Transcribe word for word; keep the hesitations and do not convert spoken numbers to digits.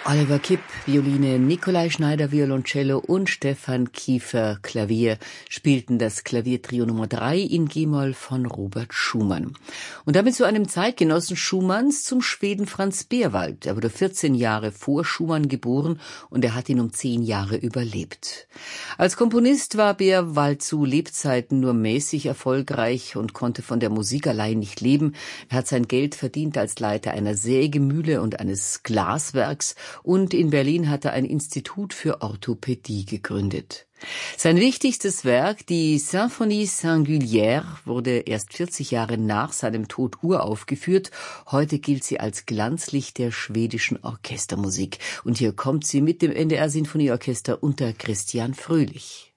Oliver Kipp, Violine, Nikolai Schneider, Violoncello und Stefan Kiefer, Klavier, spielten das Klaviertrio Nummer drei in G-Moll von Robert Schumann. Und damit zu einem Zeitgenossen Schumanns, zum Schweden Franz Beerwald. Er wurde vierzehn Jahre vor Schumann geboren und er hat ihn um zehn Jahre überlebt. Als Komponist war Beerwald zu Lebzeiten nur mäßig erfolgreich und konnte von der Musik allein nicht leben. Er hat sein Geld verdient als Leiter einer Sägemühle und eines Glaswerks, und in Berlin hat er ein Institut für Orthopädie gegründet. Sein wichtigstes Werk, die Symphonie Singulière, wurde erst vierzig Jahre nach seinem Tod uraufgeführt. Heute gilt sie als Glanzlicht der schwedischen Orchestermusik. Und hier kommt sie mit dem N D R Sinfonieorchester unter Christian Fröhlich.